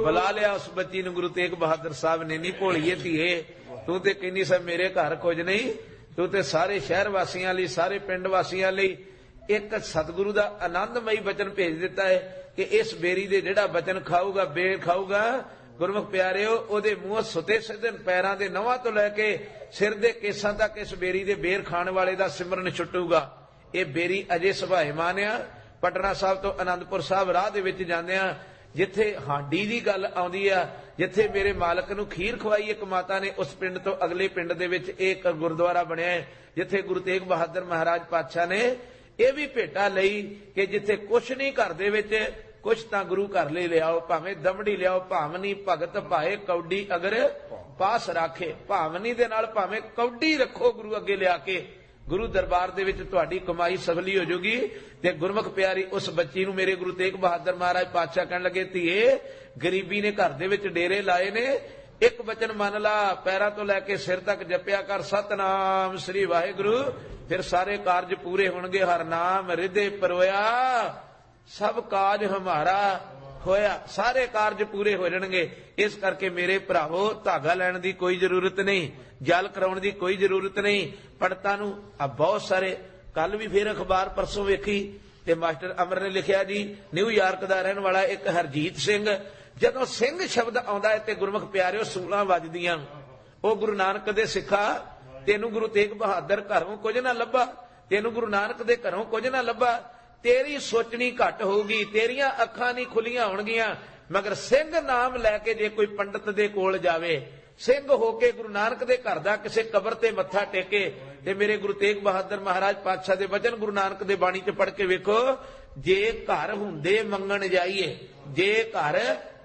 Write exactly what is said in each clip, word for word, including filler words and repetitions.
बुला लिया उस बच्ची ने। गुरु तेग बहादुर साहब ने, नहीं भोलीए धीए, तू ते कहनी सा मेरे घर कुछ नहीं, तू ते सारे शहर वासियों लई, सारे पिंड वासियों लई एक सतगुरु का आनंदमई वचन भेज दिता है कि इस बेरी दे जिहड़ा वचन खाऊगा, बेर खाऊगा, गुरमुख प्यारिओ, ओदे मूंह सुते सिद्धे पैरां दे नौहां तो लैके सिर दे केसां तक इस बेरी दे बेर खाण वाले दा सिमरन छुटूगा। ये बेरी अजे सुभाएमान आ। पटना साहब तो आनंदपुर साहब राह दे विच जांदिआं जिथे हांडी दी गल आउंदी आ, जिथे मेरे मालक नूं खीर खवाई एक माता ने, उस पिंड तो अगले पिंड दे विच एक गुरुद्वारा बनिआ है जिथे गुरु तेग बहादुर महाराज पातशाह ने यह भी भेटा लई कि जिथे कुछ नहीं घर दे विच कुछ तां गुरु घर ले लियाओ, भावें दमड़ी लियाओ, भावनी भगत भाए कौडी अगर पास राखे, भावनी दे नाल भावें कौडी रखो गुरु अगे लिया के, गुरु दरबार दे विच तुहाडी कमाई सफली हो जाएगी। ते गुरमुख प्यारी उस बच्ची नूं मेरे गुरु तेग बहादुर महाराज पातशाह कहण लगे, धीए गरीबी ने घर दे विच डेरे लाए ने, एक वचन मन ला, पैरां तो लैके सिर तक जपिया कर सतनाम श्री वाहिगुरु, फिर सारे कारज पूरे होणगे। हर नाम हृदय परोया सब काज हमारा होया, सारे कारज पूरे हो जाणगे। इस करके मेरे भरावो धागा लैण दी कोई जरूरत नहीं, जल कराउण दी कोई जरूरत नहीं। पंडितां नूं आ बहुत सारे, कल भी फिर अखबार परसों वेखी ते मास्टर अमर ने लिखिया जी, न्यूयॉर्क दा रहण वाला एक हरजीत सिंह, जदों सिंह शब्द आउंदा है ते गुरमुख प्यारिओ सूलां वजदियां। ओ गुरु नानक दे सिखा, तेनू गुरु तेग बहादुर घरों कुछ ना लभा, तेनू गुरु नानक दे घरों कुछ ना लभा, तेरी सोचनी घट होगी, तेरियां अखां नहीं खुलियां होणगियां, मगर सिंह नाम लैके जे कोई पंडित दे कोल जावे, सिंह होके गुरु नानक दे घर दा किसे कबर ते मत्था टेके, ते मेरे गुरु तेग बहादुर महाराज पातशाह दे वचन गुरु नानक दे बाणी च पढ़ के वेखो, जे घर हुंदे मंगण जाइए, जे घर,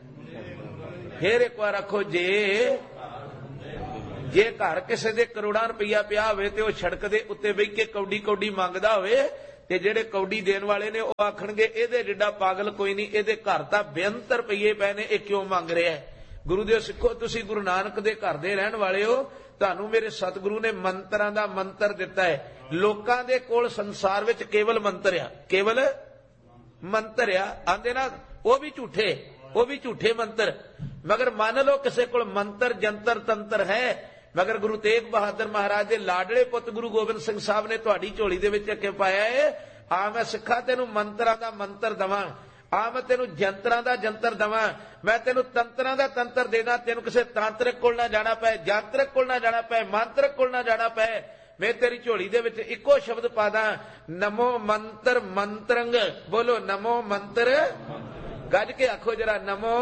फिर एक बार आखो, जे जे घर किसी दे करोड़ां रुपया पिया होवे ते ओह सड़क दे उत्ते बह के कौडी कौडी मंगदा होवे, ते जेड़े कौडी देण वाले ने ओह आखणगे इहदे जिड्डा पागल कोई नहीं, इहदे घर तां बेअंत रुपये पए ने, इह क्यों मंग रिहा है। गुरु दे सिखो, तुसीं गुरु नानक दे घर दे रहण वाले हो, तुहानूं मेरे सतगुरु ने मंत्रां दा मंत्र दिता है। लोकां दे कोल संसार विच केवल मंत्र आ, केवल मंत्र आ, आंदे ना ओह भी झूठे, ओह भी झूठे मंत्र, मगर मान लो किसी कोल मंत्र जंतर तंत्र है, मगर गुरु तेग बहादुर महाराज दे लाडले पुत गुरु गोबिंद सिंह साहब ने तुहाडी झोली दे विच के पाया है, आ मैं सिखा तेनू मंत्रां दा मंत्र दवां, आ मैं तेनू जंतरां दा जंतर दवां, मैं तेनू तंत्रां दा तंत्र देना, तेनू किसी तांत्रिक कोल ना जाना पए, जांत्रिक कोल ना जाना पए, मांत्रिक कोल ना जाना पए, मैं तेरी झोली दे विच इक्को शब्द पा दा, नमो मंत्र मंत्रंग, बोलो नमो मंत्र, गज के आखो जरा नमो,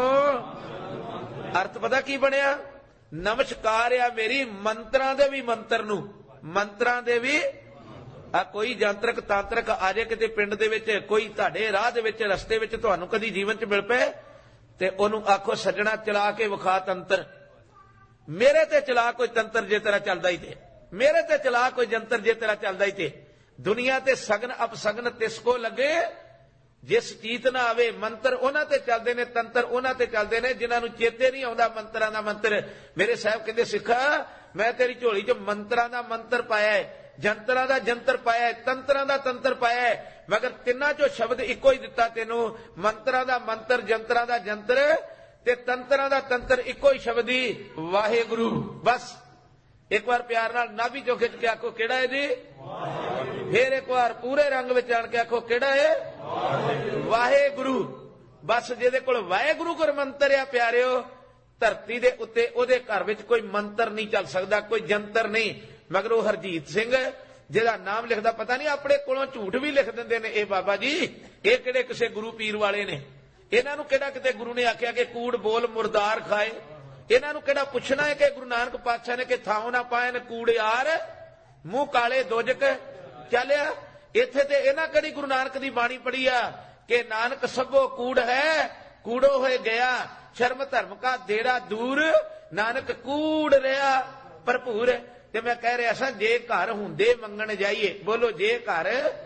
अर्थ पता की बनिया, नमस्कार आ मेरी मंत्रां दे भी मंत्र नूं, मंत्रां दे भी आ कोई जंत्रक तांत्रक आ जाए किते पिंड दे विच, कोई तुहाडे राह दे विच रस्ते विच तुहानूं कदी जीवन च मिल पे ते ओनूं आखो सज्जणा चला के विखा तंत्र, मेरे ते चला कोई तंत्र जे तेरा चलदा ही ते, मेरे ते चला कोई जंतर जे तेरा चलदा ही ते, दुनिया ते सगन अपसगन तिसको लगे जिस चीत ना आवे, मंत्र उन्हां ते चलदे ने, तंत्र उन्हां ते चलदे ने जिन्हां नूं चेते नहीं आउंदा मंत्रां दा मंत्र। मेरे साहब कहंदे सिखा मैं तेरी झोली च मंत्रां दा मंत्र पाया है, जंतरां दा जंतर पाया है, तंत्रां दा तंत्र पाया है, मगर तिन्हां चों शब्द इक्को ही दिता तैनूं, मंत्रां दा मंत्र, जंतरां दा जंतर ते तंत्रां दा तंत्र इक्को ही शब्द ही वाहिगुरु। बस एक बार प्यार नाल नाभि चों खिच के आखो किहड़ा है जी, फिर एक बार पूरे रंग विच आण के आखो किहड़ा है, वाहिगुरु। बस जिहदे कोल वाहिगुरु गुर मंत्र आ प्यारिओ, धरती दे उत्ते ओहदे घर विच कोई मंत्र नहीं चल सकदा, कोई जंतर नहीं, मगर वो हरजीत सिंह जिहदा नाम लिखदा पता नहीं अपने कोलों झूठ भी लिख दिंदे ने, ए बाबा जी ये किहड़े किसे गुरु पीर वाले ने, इन्हां नूं किहड़ा किते गुरु ने आख्या कि कूड़ बोल मुर्दार खाए, इन्हां नूं किहड़ा पुछना है कि गुरु नानक पातशाह ने कि थां ना पाए ने कूड़ यार मूंह काले दोजक चलिया, इत्थे ते इन्हां किहड़ी गुरु नानक दी बाणी पढ़ी आ कि नानक सभो कूड़ है कूड़ो होए गया, शर्म धर्म का देड़ा दूर, नानक कूड़ रहा भरपूर। ते मैं कह रहा सा जे घर हुंदे मंगण जाइए, बोलो जे घर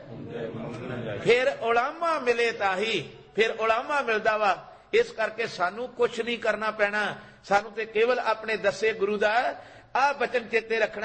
फिर उलामा मिले ताही, फिर उलामा मिलदा वा। इस करके सानू कुछ नहीं करना पैना, सानू ते केवल अपने दसे गुरु दा आ बचन चेते रखना